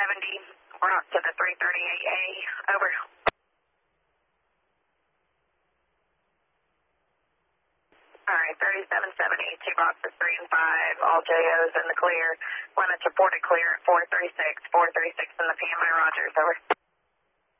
We're up to the 338A. Over. Alright, 3770, two boxes 3 and 5, all JOs in the clear. Limits reported clear at 436 in the PMI Rogers, over.